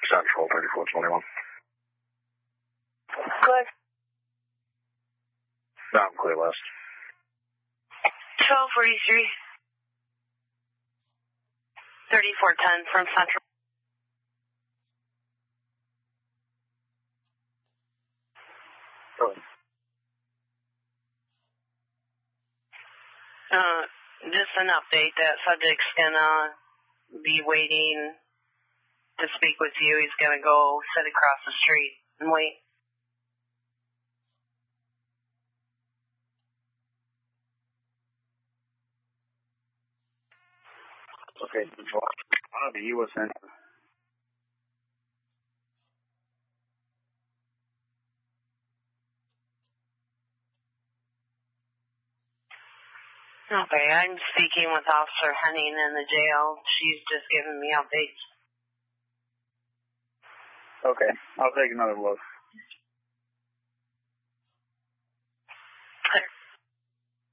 Central 3421. Good. Down clear west. 1243. 3410 from Central. Go ahead. Just an update. That subject's gonna be waiting to speak with you. He's gonna go sit across the street and wait. Okay, the USN. Okay, I'm speaking with Officer Henning in the jail. She's just giving me updates. Okay, I'll take another look.